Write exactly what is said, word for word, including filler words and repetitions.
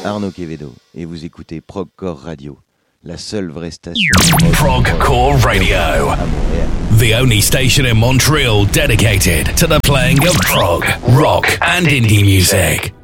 Arnaud Quevedo et vous écoutez Progcore Radio, la seule vraie station Progcore Radio, the only station in Montreal dedicated to the playing of prog, rock and indie music.